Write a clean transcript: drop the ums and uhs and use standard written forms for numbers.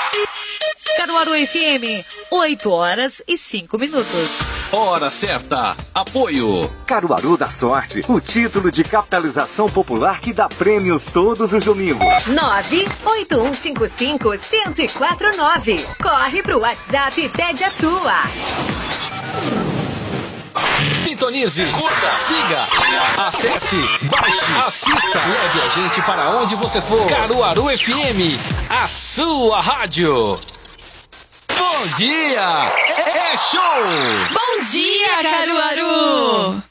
Caruaru FM, 8h05. Hora certa. Apoio Caruaru da Sorte, o título de capitalização popular que dá prêmios todos os domingos. 98155-1049. Corre pro WhatsApp e pede a tua. Sintonize, curta, siga, acesse, baixe, assista, leve a gente para onde você for. Caruaru FM, a sua rádio. Bom dia, é show! Bom dia, Caruaru!